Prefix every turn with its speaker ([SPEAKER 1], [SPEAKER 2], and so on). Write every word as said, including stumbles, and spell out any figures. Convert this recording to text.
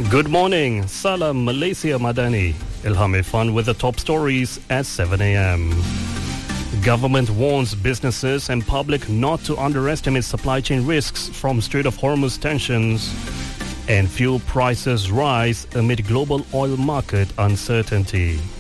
[SPEAKER 1] Good morning. Salam Malaysia Madani. Ilham Irfan with the top stories at seven a.m. Government warns businesses and public not to underestimate supply chain risks from Strait of Hormuz tensions. And fuel prices rise amid global oil market uncertainty.